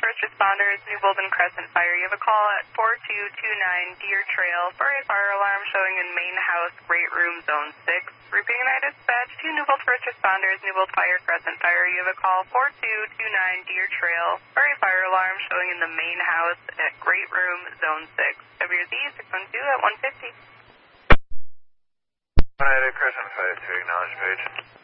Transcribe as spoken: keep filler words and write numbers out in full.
First Responders, New Bolden Crescent Fire. You have a call at four two two nine Deer Trail for a fire alarm showing in main house, Great Room, Zone six. Repeating I dispatch to New Bolden First Responders, New Bolden Fire Crescent Fire. You have a call four two two nine Deer Trail for a fire alarm showing in the main house at Great Room, Zone six. W Z six one two at one fifty. United Crescent Fire to acknowledge page.